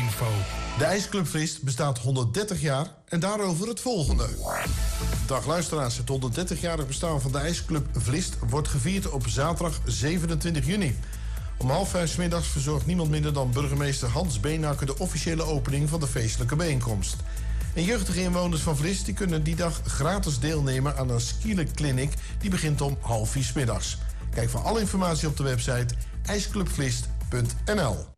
info. De IJsclub Vlist bestaat 130 jaar en daarover het volgende. Dag luisteraars, het 130-jarig bestaan van de IJsclub Vlist wordt gevierd op zaterdag 27 juni. Om 4:30 middags verzorgt niemand minder dan burgemeester Hans Beenhakker de officiële opening van de feestelijke bijeenkomst. En jeugdige inwoners van Vlist die kunnen die dag gratis deelnemen aan een skielerkliniek die begint om 4:30 middags. Kijk voor alle informatie op de website ijsclubvlist.nl.